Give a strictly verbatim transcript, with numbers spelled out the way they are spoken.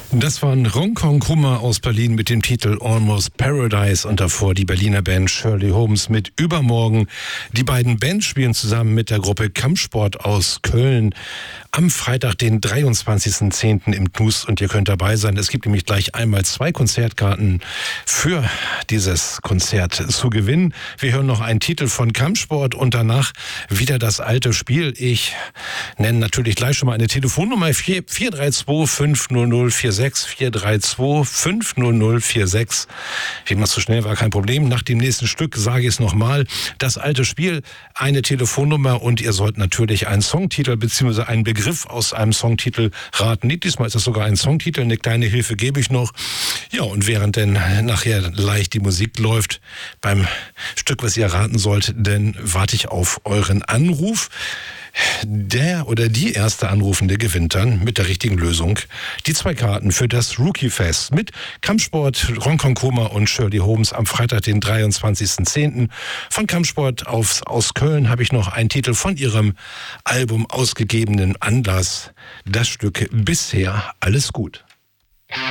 Das waren Ron-Kong Krummer aus Berlin mit dem Titel Almost Paradise und davor die Berliner Band Shirley Holmes mit Übermorgen. Die beiden Bands spielen zusammen mit der Gruppe Kampfsport aus Köln am Freitag, den dreiundzwanzigsten zehnten im Knust und ihr könnt dabei sein. Es gibt nämlich gleich einmal zwei Konzertkarten für dieses Konzert zu gewinnen. Wir hören noch einen Titel von Kampfsport und danach wieder das alte Spiel. Ich nenne natürlich gleich schon mal eine Telefonnummer vier drei zwei fünf null null vier sechs vier drei zwei fünf null null vier sechs. Wie man so schnell war, kein Problem. Nach dem nächsten Stück sage ich es nochmal. Das alte Spiel, eine Telefonnummer und ihr sollt natürlich einen Songtitel bzw. einen Begriff aus einem Songtitel raten. Nee, diesmal ist das sogar ein Songtitel. Eine kleine Hilfe gebe ich noch. Ja, und während denn nachher leicht die Musik läuft beim Stück, was ihr raten sollt, dann warte ich auf euren Anruf. Der oder die erste Anrufende gewinnt dann mit der richtigen Lösung die zwei Karten für das Rookie-Fest mit Kampfsport, Ron-Kong Krummer und Shirley Holmes am Freitag, den dreiundzwanzigsten zehnten Von Kampfsport aus, aus Köln habe ich noch einen Titel von ihrem Album ausgegebenen Anlass. Das Stück Bisher alles gut.